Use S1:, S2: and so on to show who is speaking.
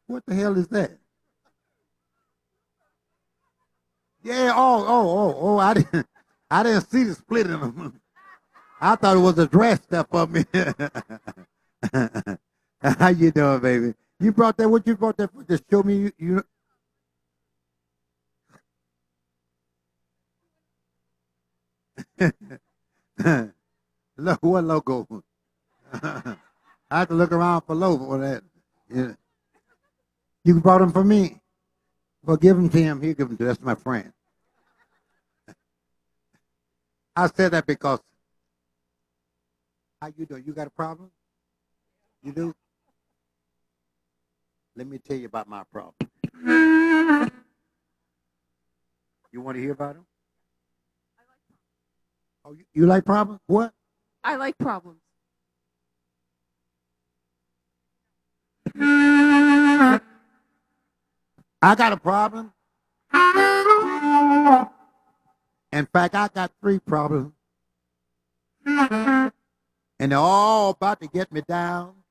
S1: What the hell is that? Yeah, I didn't see the split in them. I thought it was a dress step for me. How you doing, baby? You brought that, what you brought that for? Just show me look, what logo? I have to look around for logo for that. Yeah. You brought them for me? Well, give them to him. He'll give them to, that's my friend. I said that because, how you doing? You got a problem? You do? Let me tell you about my problem. You want to hear about them? Oh, you like problems? What?
S2: I like problems.
S1: I got a problem. In fact, I got three problems, and they're all about to get me down.